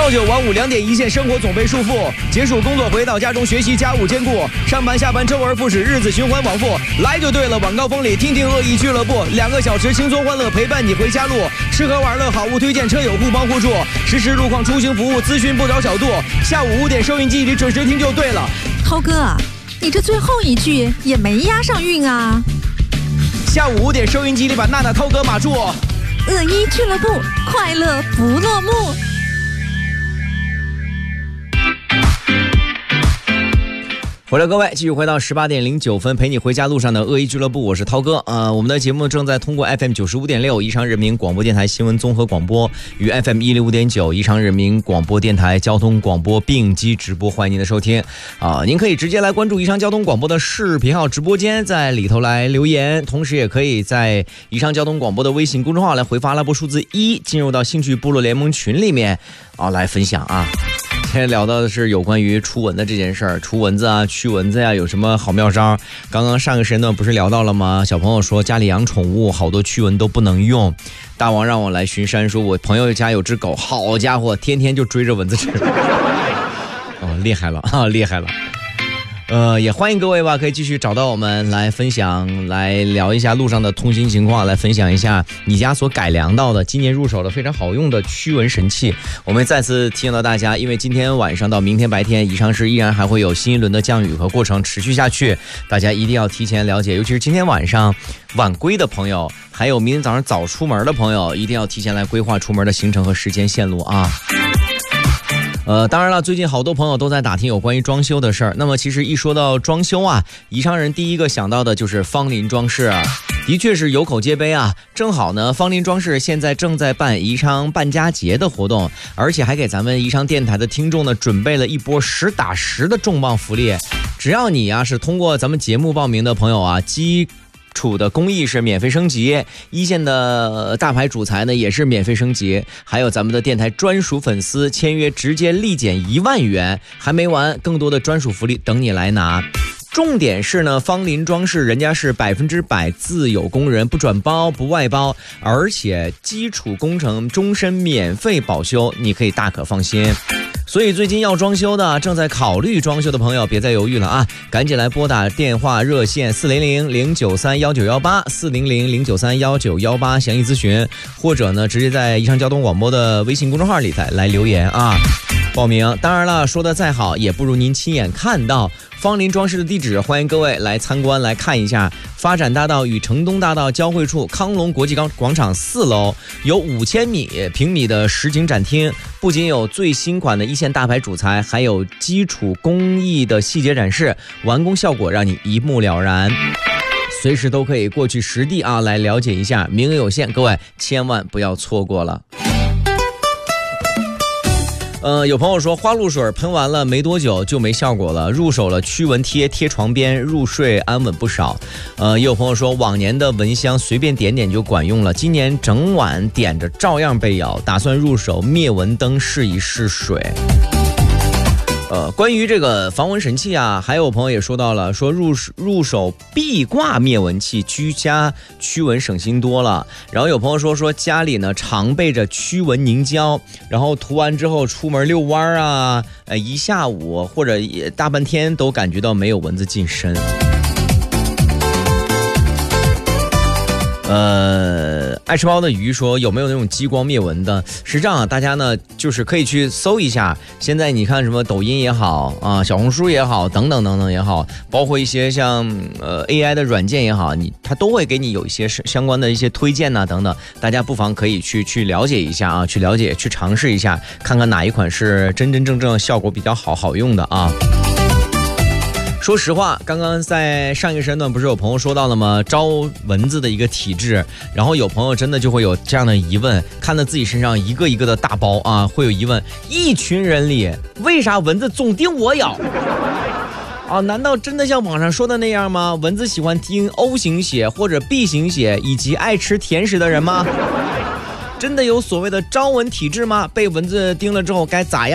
朝九晚五2点一线，生活总被束缚。结束工作回到家中，学习家务兼顾，上班下班周而复始，日子循环往复。来就对了，晚高峰里听听恶意俱乐部，2个小时轻松欢乐陪伴你回家路，吃喝玩乐好物推荐，车友互帮互助，实时路况出行服务，咨询不着小度。下午5点收音机里准时听就对了。 涛哥，你这最后一句也没押上韵啊。 下午5点收音机里把娜娜、涛哥码住。 恶意俱乐部，快乐不落幕。 回来各位，继续回到18点09分，陪你回家路上的恶意俱乐部，我是涛哥。我们的节目正在通过 FM 95.6宜昌人民广播电台新闻综合广播与 FM 105.9宜昌人民广播电台交通广播并机直播，欢迎您的收听。您可以直接来关注宜昌交通广播的视频号直播间，在里头来留言，同时也可以在宜昌交通广播的微信公众号来回发阿拉伯数字1，进入到兴趣部落联盟群里面来分享啊。今天聊到的是有关于除蚊的这件事儿，除蚊子啊、驱蚊子呀，有什么好妙招？刚刚上个时间段不是聊到了吗？小朋友说家里养宠物，好多驱蚊都不能用。大王让我来巡山，说我朋友家有只狗，好家伙，天天就追着蚊子吃。厉害了啊，厉害了。也欢迎各位吧，可以继续找到我们来分享，来聊一下路上的通行情况，来分享一下你家所改良到的今年入手的非常好用的驱蚊神器。我们再次提醒到大家，因为今天晚上到明天白天，宜昌市依然还会有新一轮的降雨和过程持续下去，大家一定要提前了解，尤其是今天晚上晚归的朋友，还有明天早上早出门的朋友，一定要提前来规划出门的行程和时间线路啊。当然了，最近好多朋友都在打听有关于装修的事儿。那么其实一说到装修啊，宜昌人第一个想到的就是芳林装饰啊，的确是有口皆碑啊。正好呢，芳林装饰现在正在办宜昌办家节的活动，而且还给咱们宜昌电台的听众呢准备了一波10打10的重磅福利。只要你啊是通过咱们节目报名的朋友啊，基础的工艺是免费升级，一线的大牌主材呢也是免费升级，还有咱们的电台专属粉丝签约直接立减1万元，还没完，更多的专属福利等你来拿。重点是呢，芳林装饰人家是100%自有工人，不转包不外包，而且基础工程终身免费保修，你可以大可放心。所以最近要装修的，正在考虑装修的朋友，别再犹豫了啊！赶紧来拨打电话热线400-093-1918 400-093-1918详细咨询，或者呢直接在宜昌交通广播的微信公众号里来留言啊，报名。当然了，说的再好，也不如您亲眼看到。芳林装饰的地址，欢迎各位来参观来看一下。发展大道与城东大道交汇处，康龙国际广场4楼有5000平米的实景展厅，不仅有最新款的一线大牌主材，还有基础工艺的细节展示，完工效果让你一目了然。随时都可以过去实地啊来了解一下，名额有限，各位千万不要错过了。有朋友说花露水喷完了没多久就没效果了，入手了驱蚊贴贴床边，入睡安稳不少。也有朋友说往年的蚊香随便点点就管用了，今年整晚点着照样被咬，打算入手灭蚊灯试一试水。关于这个防蚊神器啊，还有朋友也说到了，说入手壁挂灭蚊器，居家驱蚊省心多了。然后有朋友说家里呢常备着驱蚊凝胶，然后涂完之后出门遛弯啊，一下午或者大半天都感觉到没有蚊子近身。爱吃包的鱼说有没有那种激光灭蚊的？是这样啊，大家呢就是可以去搜一下，现在你看什么抖音也好啊，小红书也好，等等等等也好，包括一些像AI 的软件也好，它都会给你有一些相关的一些推荐呐等等，大家不妨可以去了解一下啊，去了解去尝试一下，看看哪一款是真真正正效果比较好用的啊。说实话，刚刚在上一个时间段不是有朋友说到了吗？招蚊子的一个体质，然后有朋友真的就会有这样的疑问，看到自己身上一个一个的大包啊，会有疑问：一群人里为啥蚊子总叮我咬？啊，难道真的像网上说的那样吗？蚊子喜欢叮 O 型血或者 B 型血以及爱吃甜食的人吗？真的有所谓的招蚊体质吗？被蚊子叮了之后该咋样？